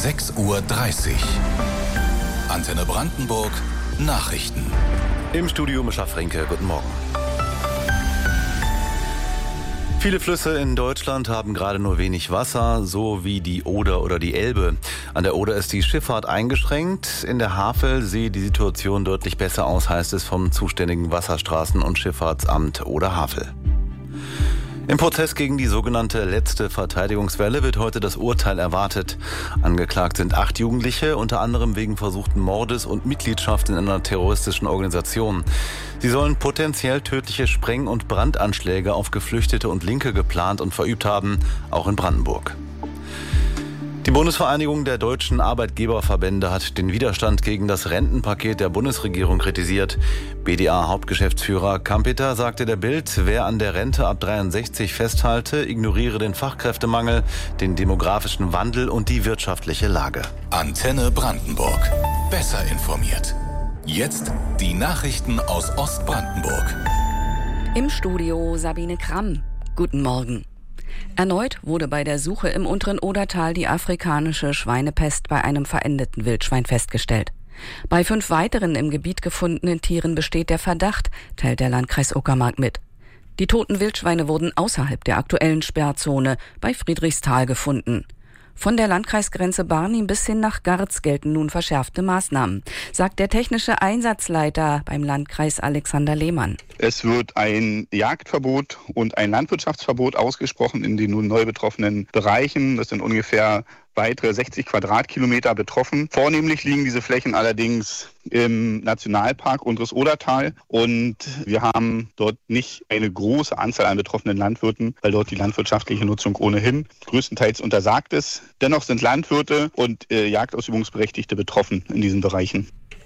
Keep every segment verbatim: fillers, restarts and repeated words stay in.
sechs Uhr dreißig. Antenne Brandenburg, Nachrichten. Im Studio Mischa Frenke, guten Morgen. Viele Flüsse in Deutschland haben gerade nur wenig Wasser, so wie die Oder oder die Elbe. An der Oder ist die Schifffahrt eingeschränkt. In der Havel sehe die Situation deutlich besser aus, heißt es vom zuständigen Wasserstraßen- und Schifffahrtsamt Oder-Havel. Im Prozess gegen die sogenannte letzte Verteidigungswelle wird heute das Urteil erwartet. Angeklagt sind acht Jugendliche, unter anderem wegen versuchten Mordes und Mitgliedschaft in einer terroristischen Organisation. Sie sollen potenziell tödliche Spreng- und Brandanschläge auf Geflüchtete und Linke geplant und verübt haben, auch in Brandenburg. Die Bundesvereinigung der deutschen Arbeitgeberverbände hat den Widerstand gegen das Rentenpaket der Bundesregierung kritisiert. B D A-Hauptgeschäftsführer Kampeter sagte der Bild, wer an der Rente ab dreiundsechzig festhalte, ignoriere den Fachkräftemangel, den demografischen Wandel und die wirtschaftliche Lage. Antenne Brandenburg. Besser informiert. Jetzt die Nachrichten aus Ostbrandenburg. Im Studio Sabine Kramm. Guten Morgen. Erneut wurde bei der Suche im unteren Odertal die afrikanische Schweinepest bei einem verendeten Wildschwein festgestellt. Bei fünf weiteren im Gebiet gefundenen Tieren besteht der Verdacht, teilt der Landkreis Uckermark mit. Die toten Wildschweine wurden außerhalb der aktuellen Sperrzone bei Friedrichsthal gefunden. Von der Landkreisgrenze Barnim bis hin nach Garz gelten nun verschärfte Maßnahmen, sagt der technische Einsatzleiter beim Landkreis Alexander Lehmann. Es wird ein Jagdverbot und ein Landwirtschaftsverbot ausgesprochen in den nun neu betroffenen Bereichen. Das sind ungefähr weitere sechzig Quadratkilometer betroffen. Vornehmlich liegen diese Flächen allerdings im Nationalpark Unteres Odertal und wir haben dort nicht eine große Anzahl an betroffenen Landwirten, weil dort die landwirtschaftliche Nutzung ohnehin größtenteils untersagt ist. Dennoch sind Landwirte und äh, Jagdausübungsberechtigte betroffen in diesen Bereichen.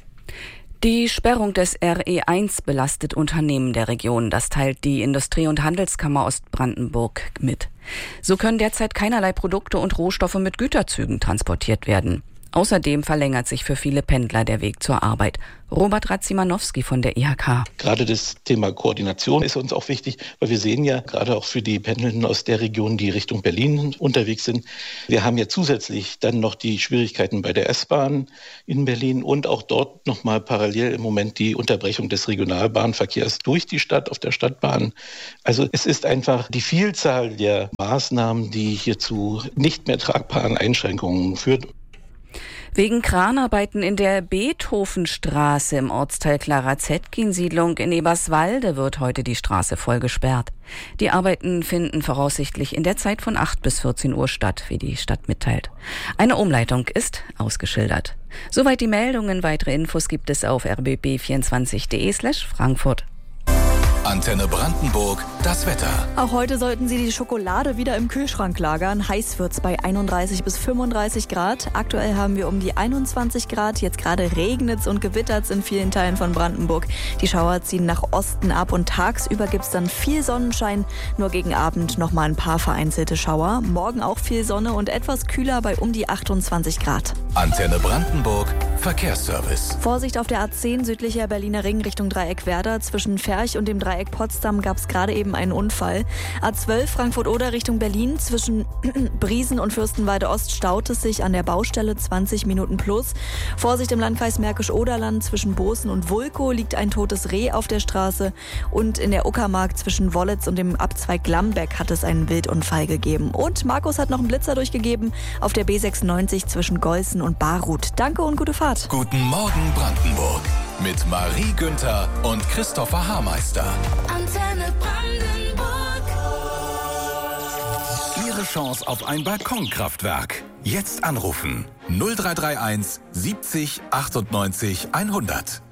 Die Sperrung des R E eins belastet Unternehmen der Region. Das teilt die Industrie- und Handelskammer Ostbrandenburg mit. So können derzeit keinerlei Produkte und Rohstoffe mit Güterzügen transportiert werden. Außerdem verlängert sich für viele Pendler der Weg zur Arbeit. Robert Radzimanowski von der I H K. Gerade das Thema Koordination ist uns auch wichtig, weil wir sehen ja gerade auch für die Pendelnden aus der Region, die Richtung Berlin unterwegs sind. Wir haben ja zusätzlich dann noch die Schwierigkeiten bei der S-Bahn in Berlin und auch dort nochmal parallel im Moment die Unterbrechung des Regionalbahnverkehrs durch die Stadt auf der Stadtbahn. Also es ist einfach die Vielzahl der Maßnahmen, die hier zu nicht mehr tragbaren Einschränkungen führt. Wegen Kranarbeiten in der Beethovenstraße im Ortsteil Clara-Zetkin-Siedlung in Eberswalde wird heute die Straße voll gesperrt. Die Arbeiten finden voraussichtlich in der Zeit von acht bis vierzehn Uhr statt, wie die Stadt mitteilt. Eine Umleitung ist ausgeschildert. Soweit die Meldungen. Weitere Infos gibt es auf r b b vierundzwanzig punkt d e slash Frankfurt. Antenne Brandenburg, das Wetter. Auch heute sollten Sie die Schokolade wieder im Kühlschrank lagern. Heiß wird's bei einunddreißig bis fünfunddreißig Grad. Aktuell haben wir um die einundzwanzig Grad. Jetzt gerade regnet's und gewittert's in vielen Teilen von Brandenburg. Die Schauer ziehen nach Osten ab und tagsüber gibt's dann viel Sonnenschein. Nur gegen Abend noch mal ein paar vereinzelte Schauer. Morgen auch viel Sonne und etwas kühler bei um die achtundzwanzig Grad. Antenne Brandenburg, Verkehrsservice. Vorsicht auf der A zehn südlicher Berliner Ring Richtung Dreieck Werder. Zwischen Ferch und dem Dreieck Potsdam gab es gerade eben einen Unfall. A zwölf Frankfurt-Oder Richtung Berlin. Zwischen Briesen und Fürstenwalde Ost staut es sich an der Baustelle zwanzig Minuten plus. Vorsicht im Landkreis Märkisch-Oderland. Zwischen Bosen und Wulkow liegt ein totes Reh auf der Straße. Und in der Uckermark zwischen Wollitz und dem Abzweig Lambeck hat es einen Wildunfall gegeben. Und Markus hat noch einen Blitzer durchgegeben auf der B sechsundneunzig zwischen Golsen und Barut. Danke und gute Fahrt. Guten Morgen Brandenburg mit Marie Günther und Christopher Haarmeister. Antenne Brandenburg. Ihre Chance auf ein Balkonkraftwerk. Jetzt anrufen null drei drei eins siebzig achtundneunzig hundert.